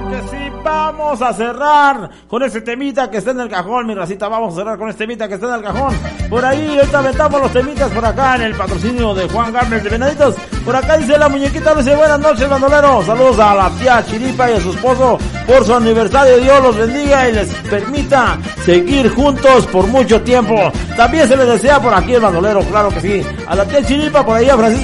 Claro que sí, vamos a cerrar con este temita que está en el cajón, mi racita, vamos a cerrar con este temita que está en el cajón. Por ahí, ahorita aventamos los temitas por acá en el patrocinio de Juan Garner de Venaditos. Por acá dice la muñequita, dice buenas noches, bandolero. Saludos a la tía Chiripa y a su esposo por su aniversario. Dios los bendiga y les permita seguir juntos por mucho tiempo. También se les desea por aquí el bandolero, claro que sí. A la tía Chiripa, por ahí a Francisco